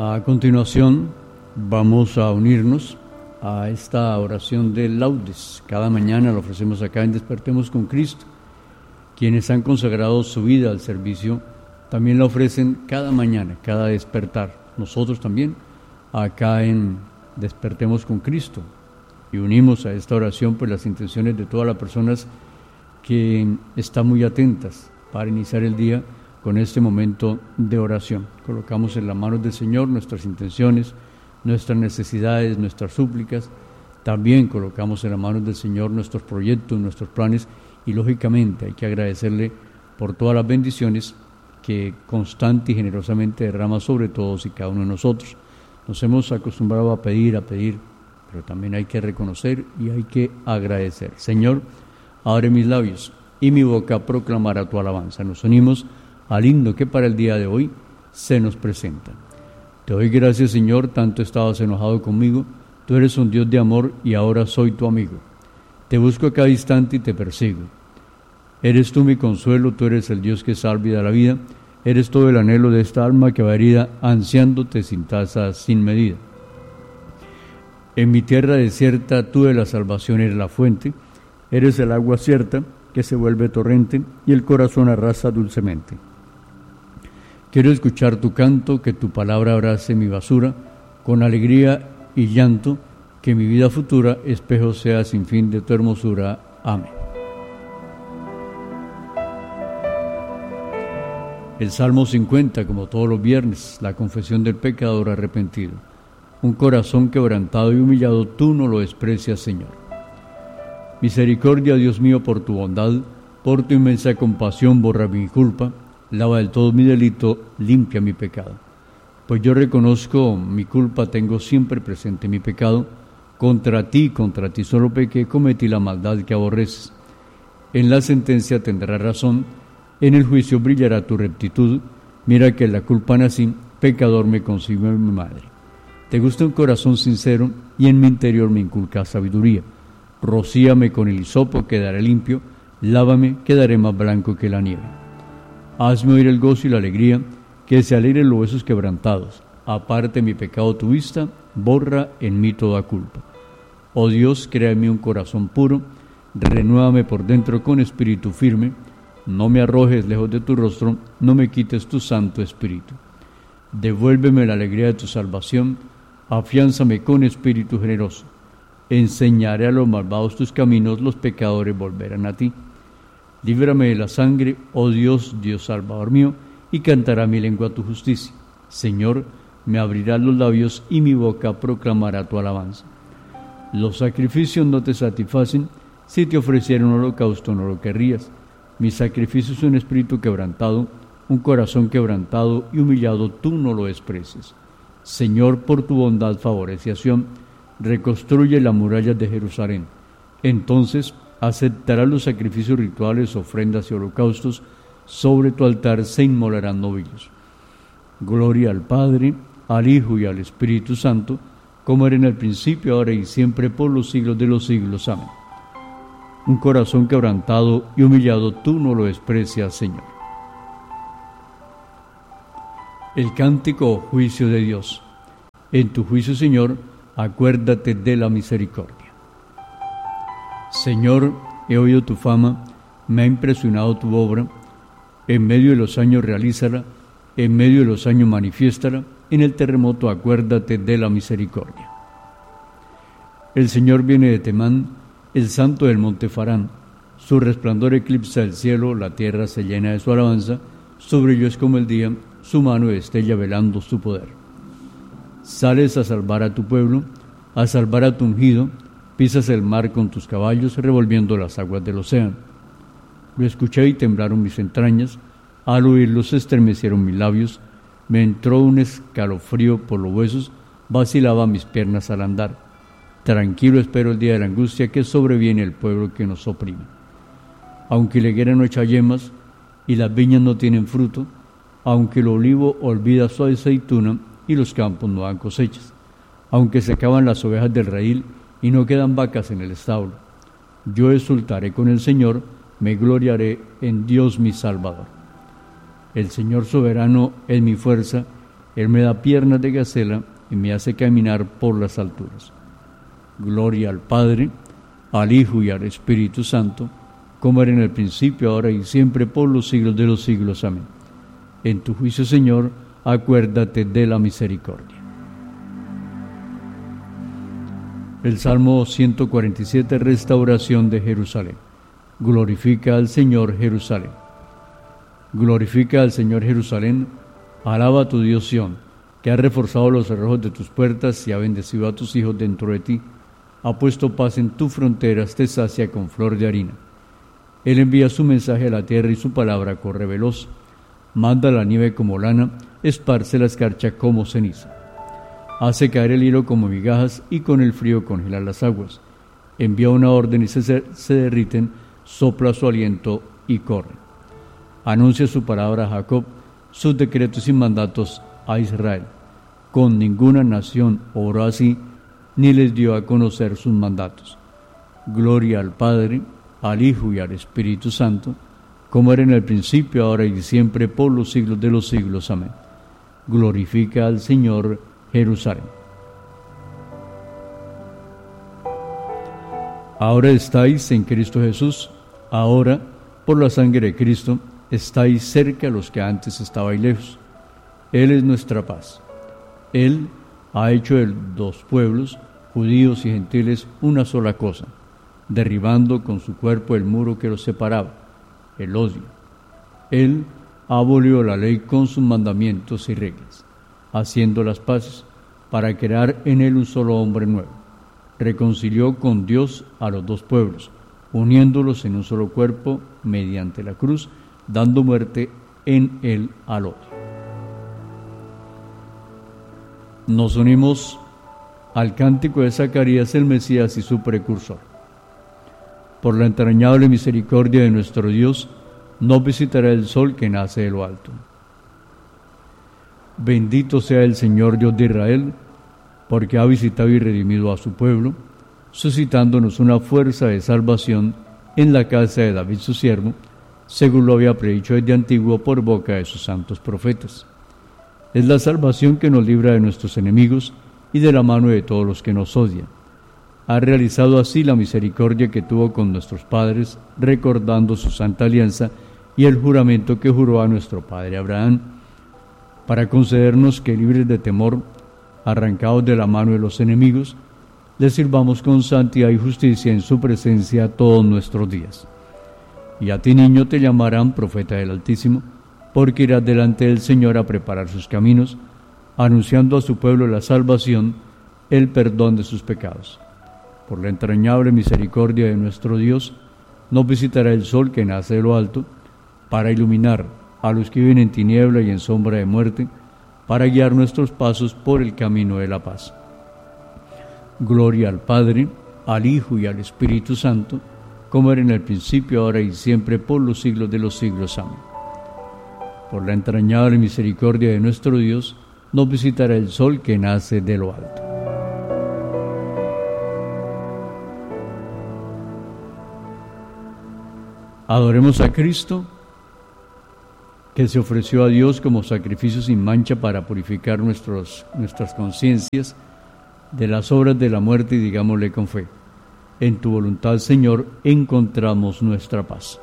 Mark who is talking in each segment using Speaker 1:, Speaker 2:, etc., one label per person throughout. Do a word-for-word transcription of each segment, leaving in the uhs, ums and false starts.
Speaker 1: A continuación vamos a unirnos a esta oración de laudes. Cada mañana la ofrecemos acá en Despertemos con Cristo. Quienes han consagrado su vida al servicio también la ofrecen cada mañana, cada despertar. Nosotros también acá en Despertemos con Cristo. Y unimos a esta oración pues las intenciones de todas las personas que están muy atentas para iniciar el día con este momento de oración. Colocamos en las manos del Señor nuestras intenciones, nuestras necesidades, nuestras súplicas. También colocamos en las manos del Señor nuestros proyectos, nuestros planes, y lógicamente hay que agradecerle por todas las bendiciones que constante y generosamente derrama sobre todos y cada uno de nosotros. Nos hemos acostumbrado a pedir, a pedir, pero también hay que reconocer y hay que agradecer. Señor, abre mis labios y mi boca proclamará tu alabanza. Nos unimos al himno que para el día de hoy se nos presenta. Te doy gracias, Señor, tanto estabas enojado conmigo, tú eres un Dios de amor y ahora soy tu amigo. Te busco a cada instante y te persigo. Eres tú mi consuelo, tú eres el Dios que salva y da la vida, eres todo el anhelo de esta alma que va herida, ansiándote sin tasa, sin medida. En mi tierra desierta, tú de la salvación eres la fuente, eres el agua cierta que se vuelve torrente y el corazón arrasa dulcemente. Quiero escuchar tu canto, que tu palabra abrace mi basura, con alegría y llanto, que mi vida futura espejo sea sin fin de tu hermosura. Amén. El Salmo cincuenta, como todos los viernes, la confesión del pecador arrepentido. Un corazón quebrantado y humillado, tú no lo desprecias, Señor. Misericordia, Dios mío, por tu bondad, por tu inmensa compasión, borra mi culpa, lava del todo mi delito, limpia mi pecado. Pues yo reconozco mi culpa, tengo siempre presente mi pecado. Contra ti, contra ti solo pequé, cometí la maldad que aborreces. En la sentencia tendrás razón, en el juicio brillará tu rectitud. Mira que en la culpa nací, pecador me concibió mi madre. Te gusta un corazón sincero y en mi interior me inculca sabiduría. Rocíame con el hisopo, quedaré limpio, lávame, quedaré más blanco que la nieve. Hazme oír el gozo y la alegría, que se alegren los huesos quebrantados. Aparte mi pecado tu vista, borra en mí toda culpa. Oh Dios, crea en mí un corazón puro, renuévame por dentro con espíritu firme, no me arrojes lejos de tu rostro, no me quites tu santo espíritu. Devuélveme la alegría de tu salvación, afiánzame con espíritu generoso. Enseñaré a los malvados tus caminos, los pecadores volverán a ti. Líbrame de la sangre, oh Dios, Dios salvador mío, y cantará mi lengua tu justicia. Señor, me abrirás los labios y mi boca proclamará tu alabanza. Los sacrificios no te satisfacen, si te ofreciera un holocausto no lo querrías. Mi sacrificio es un espíritu quebrantado, un corazón quebrantado y humillado, tú no lo desprecias. Señor, por tu bondad favorece a Sión, reconstruye las murallas de Jerusalén. Entonces aceptarás los sacrificios rituales, ofrendas y holocaustos, sobre tu altar se inmolarán novillos. Gloria al Padre, al Hijo y al Espíritu Santo, como era en el principio, ahora y siempre, por los siglos de los siglos. Amén. Un corazón quebrantado y humillado, tú no lo desprecias, Señor. El cántico juicio de Dios. En tu juicio, Señor, acuérdate de la misericordia. Señor, he oído tu fama, me ha impresionado tu obra. En medio de los años realízala, en medio de los años manifiéstala, en el terremoto acuérdate de la misericordia. El Señor viene de Temán, el santo del monte Farán. Su resplandor eclipsa el cielo, la tierra se llena de su alabanza, su brillo es como el día, su mano estella velando su poder. Sales a salvar a tu pueblo, a salvar a tu ungido, pisas el mar con tus caballos, revolviendo las aguas del océano. Lo escuché y temblaron mis entrañas, al oírlo se estremecieron mis labios, me entró un escalofrío por los huesos, vacilaba mis piernas al andar. Tranquilo espero el día de la angustia que sobreviene el pueblo que nos oprime. Aunque la higuera no echa yemas y las viñas no tienen fruto, aunque el olivo olvida su aceituna y los campos no dan cosechas, aunque se acaban las ovejas del redil y no quedan vacas en el establo, yo exultaré con el Señor, me gloriaré en Dios mi Salvador. El Señor soberano es mi fuerza, Él me da piernas de gacela y me hace caminar por las alturas. Gloria al Padre, al Hijo y al Espíritu Santo, como era en el principio, ahora y siempre, por los siglos de los siglos. Amén. En tu juicio, Señor, acuérdate de la misericordia. El Salmo ciento cuarenta y siete, restauración de Jerusalén. Glorifica al Señor Jerusalén. Glorifica al Señor Jerusalén, alaba a tu Dios Sión, que ha reforzado los cerrojos de tus puertas y ha bendecido a tus hijos dentro de ti. Ha puesto paz en tus fronteras, te sacia con flor de harina. Él envía su mensaje a la tierra y su palabra corre veloz. Manda la nieve como lana, esparce la escarcha como ceniza. Hace caer el hilo como migajas y con el frío congela las aguas. Envía una orden y se, se derriten, sopla su aliento y corre. Anuncia su palabra a Jacob, sus decretos y mandatos a Israel. Con ninguna nación obró así, ni les dio a conocer sus mandatos. Gloria al Padre, al Hijo y al Espíritu Santo, como era en el principio, ahora y siempre, por los siglos de los siglos. Amén. Glorifica al Señor Jerusalén. Ahora estáis en Cristo Jesús, ahora, por la sangre de Cristo, estáis cerca a los que antes estabais lejos. Él es nuestra paz. Él ha hecho de dos pueblos, judíos y gentiles, una sola cosa, derribando con su cuerpo el muro que los separaba, el odio. Él abolió la ley con sus mandamientos y reglas, haciendo las paces, para crear en él un solo hombre nuevo. Reconcilió con Dios a los dos pueblos, uniéndolos en un solo cuerpo mediante la cruz, dando muerte en él al odio. Nos unimos al cántico de Zacarías, el Mesías y su precursor. Por la entrañable misericordia de nuestro Dios, nos visitará el sol que nace de lo alto. Bendito sea el Señor Dios de Israel, porque ha visitado y redimido a su pueblo, suscitándonos una fuerza de salvación en la casa de David su siervo, según lo había predicho desde antiguo por boca de sus santos profetas. Es la salvación que nos libra de nuestros enemigos y de la mano de todos los que nos odian. Ha realizado así la misericordia que tuvo con nuestros padres, recordando su santa alianza y el juramento que juró a nuestro padre Abraham, para concedernos que, libres de temor, arrancados de la mano de los enemigos, le sirvamos con santidad y justicia en su presencia todos nuestros días. Y a ti, niño, te llamarán profeta del Altísimo, porque irás delante del Señor a preparar sus caminos, anunciando a su pueblo la salvación, el perdón de sus pecados. Por la entrañable misericordia de nuestro Dios, nos visitará el sol que nace de lo alto, para iluminar a los que viven en tiniebla y en sombra de muerte, para guiar nuestros pasos por el camino de la paz. Gloria al Padre, al Hijo y al Espíritu Santo, como era en el principio, ahora y siempre, por los siglos de los siglos. Amén. Por la entrañable misericordia de nuestro Dios, nos visitará el sol que nace de lo alto. Adoremos a Cristo, que se ofreció a Dios como sacrificio sin mancha para purificar nuestros, nuestras conciencias de las obras de la muerte, y digámosle con fe: en tu voluntad, Señor, encontramos nuestra paz.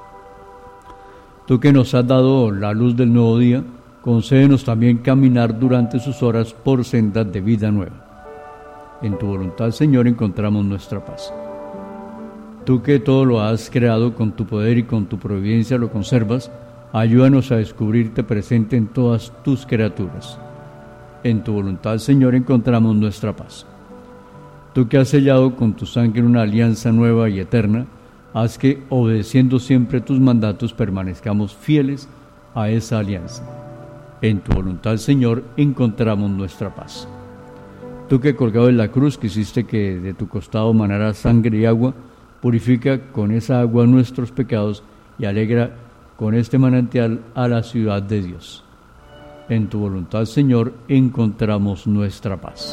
Speaker 1: Tú que nos has dado la luz del nuevo día, concédenos también caminar durante sus horas por sendas de vida nueva. En tu voluntad, Señor, encontramos nuestra paz. Tú que todo lo has creado con tu poder y con tu providencia lo conservas, ayúdanos a descubrirte presente en todas tus criaturas. En tu voluntad, Señor, encontramos nuestra paz. Tú que has sellado con tu sangre una alianza nueva y eterna, haz que, obedeciendo siempre tus mandatos, permanezcamos fieles a esa alianza. En tu voluntad, Señor, encontramos nuestra paz. Tú que, colgado en la cruz, quisiste que de tu costado manara sangre y agua, purifica con esa agua nuestros pecados y alegra con este manantial a la ciudad de Dios. En tu voluntad, Señor, encontramos nuestra paz.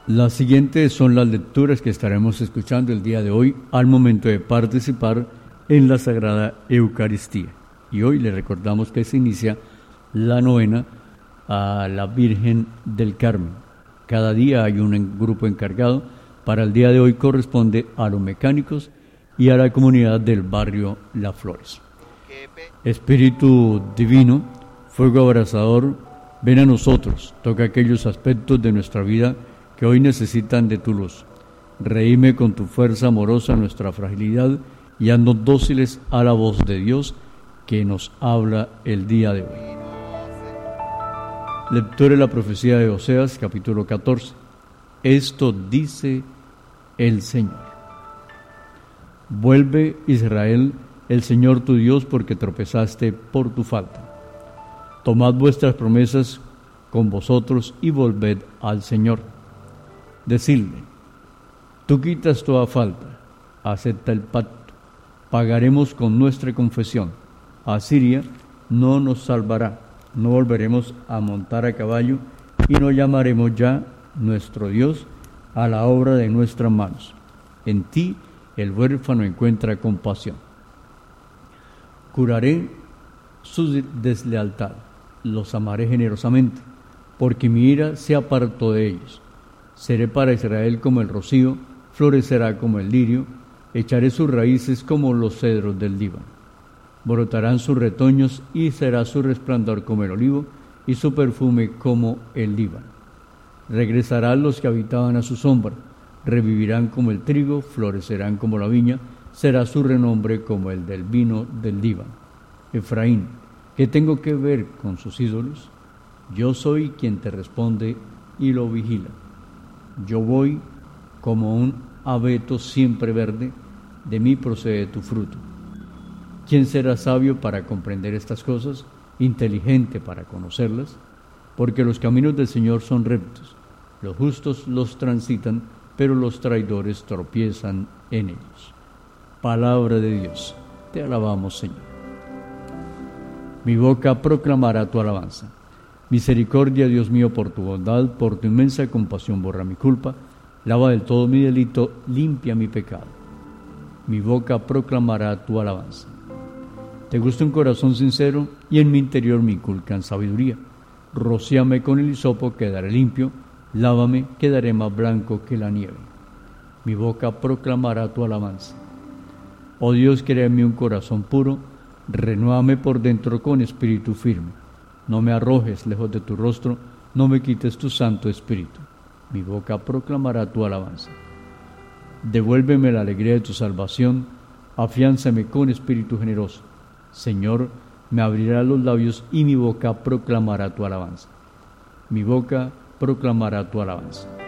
Speaker 1: Las siguientes son las lecturas que estaremos escuchando el día de hoy al momento de participar en la Sagrada Eucaristía. Y hoy le recordamos que se inicia la novena a la Virgen del Carmen. Cada día hay un grupo encargado. Para el día de hoy corresponde a los mecánicos y a la comunidad del barrio Las Flores. Espíritu Divino, fuego abrasador, ven a nosotros, toca aquellos aspectos de nuestra vida que hoy necesitan de tu luz. Reíme con tu fuerza amorosa nuestra fragilidad y haznos dóciles a la voz de Dios que nos habla el día de hoy. Lectura de la profecía de Oseas, capítulo catorce. Esto dice el Señor. Vuelve, Israel, el Señor tu Dios, porque tropezaste por tu falta. Tomad vuestras promesas con vosotros y volved al Señor. Decidle, tú quitas toda falta, acepta el pacto, pagaremos con nuestra confesión. Asiria no nos salvará, no volveremos a montar a caballo y no llamaremos ya nuestro Dios a la obra de nuestras manos. En ti el huérfano encuentra compasión. Curaré su deslealtad, los amaré generosamente, porque mi ira se apartó de ellos. Seré para Israel como el rocío, florecerá como el lirio, echaré sus raíces como los cedros del Líbano. Brotarán sus retoños y será su resplandor como el olivo y su perfume como el Líbano. Regresarán los que habitaban a su sombra, revivirán como el trigo, florecerán como la viña, será su renombre como el del vino del Líbano. Efraín, ¿qué tengo que ver con sus ídolos? Yo soy quien te responde y lo vigila. Yo voy como un abeto siempre verde, de mí procede tu fruto. ¿Quién será sabio para comprender estas cosas, inteligente para conocerlas? Porque los caminos del Señor son rectos, los justos los transitan, pero los traidores tropiezan en ellos. Palabra de Dios, te alabamos, Señor. Mi boca proclamará tu alabanza. Misericordia, Dios mío, por tu bondad, por tu inmensa compasión borra mi culpa, lava del todo mi delito, limpia mi pecado. Mi boca proclamará tu alabanza. Te gusta un corazón sincero y en mi interior me inculcan sabiduría. Rocíame con el hisopo, quedaré limpio, lávame, quedaré más blanco que la nieve. Mi boca proclamará tu alabanza. Oh Dios, crea en mí un corazón puro, renuévame por dentro con espíritu firme. No me arrojes lejos de tu rostro, no me quites tu santo espíritu. Mi boca proclamará tu alabanza. Devuélveme la alegría de tu salvación, afiánzame con espíritu generoso. Señor, me abrirá los labios y mi boca proclamará tu alabanza. Mi boca proclamará tu alabanza.